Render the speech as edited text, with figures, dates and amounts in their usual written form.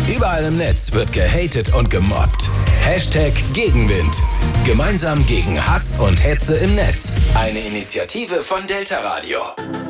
Überall im Netz wird gehatet und gemobbt. Hashtag Gegenwind. Gemeinsam gegen Hass und Hetze im Netz. Eine Initiative von Delta Radio.